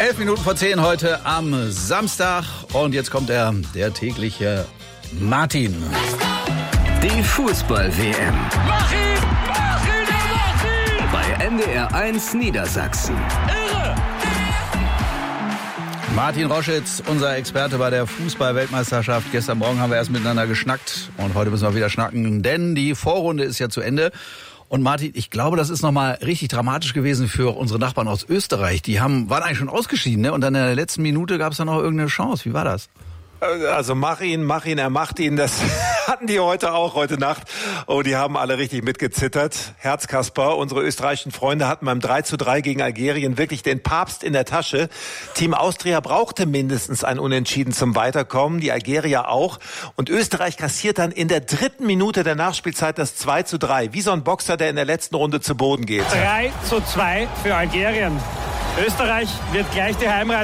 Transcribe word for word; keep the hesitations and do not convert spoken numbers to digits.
Elf Minuten vor zehn heute am Samstag. Und jetzt kommt er, der tägliche Martin. Die Fußball-W M. Mach ihn! Mach ihn! Mach ihn! Bei N D R eins Niedersachsen. Irre! Martin Roschitz, unser Experte bei der Fußball-Weltmeisterschaft. Gestern Morgen haben wir erst miteinander geschnackt und heute müssen wir wieder schnacken, denn die Vorrunde ist ja zu Ende. Und Martin, ich glaube, das ist nochmal richtig dramatisch gewesen für unsere Nachbarn aus Österreich. Die haben waren eigentlich schon ausgeschieden, ne? Und dann in der letzten Minute gab es dann noch irgendeine Chance. Wie war das? Also mach ihn, mach ihn, er macht ihn. Das hatten die heute auch, heute Nacht. Oh, die haben alle richtig mitgezittert. Herzkasper, unsere österreichischen Freunde hatten beim drei zu drei gegen Algerien wirklich den Papst in der Tasche. Team Austria brauchte mindestens ein Unentschieden zum Weiterkommen, die Algerier auch. Und Österreich kassiert dann in der dritten Minute der Nachspielzeit das zwei zu drei. Wie so ein Boxer, der in der letzten Runde zu Boden geht. drei zu zwei für Algerien. Österreich wird gleich die Heimreise